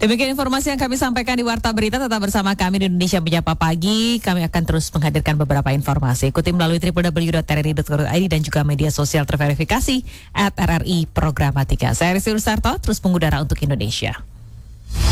Demikian informasi yang kami sampaikan di Warta Berita. Tetap bersama kami di Indonesia Menyapa Pagi. Kami akan terus menghadirkan beberapa informasi. Ikuti melalui www.rri.co.id dan juga media sosial terverifikasi @RRI Programatika. Saya Rizky Rusarto, terus mengudara untuk Indonesia.